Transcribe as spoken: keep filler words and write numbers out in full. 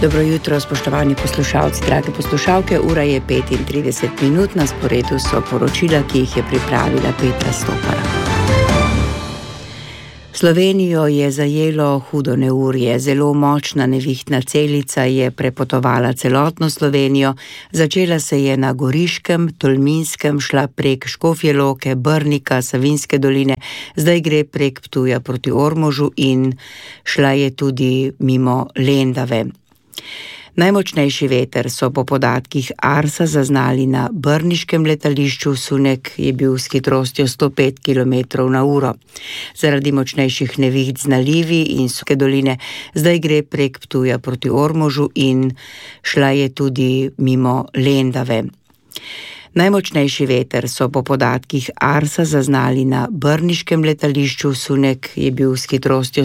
Dobro jutro, spoštovani poslušalci, drage poslušalke. Ura je petintrideset minut, na sporedu so poročila, ki jih je pripravila Petra Stopara. Slovenijo je zajelo hudo neurje. Zelo močna nevihtna celica je prepotovala celotno Slovenijo. Začela se je na Goriškem, Tolminskem, šla prek Škofje Loke, Brnika, Savinjske doline, zdaj gre prek Ptuja proti Ormožu in šla je tudi mimo Lendave. Najmočnejši veter so po podatkih Arsa zaznali na brniškem letališču. Sunek je bil s hitrostjo sto pet kilometrov na uro. Zaradi močnejših neviht z nalivi in Savinjske doline zdaj gre prek Ptuja proti Ormožu in šla je tudi mimo Lendave. Najmočnejši veter so po podatkih Arsa zaznali na brniškem letališču. Sunek je bil s hitrostjo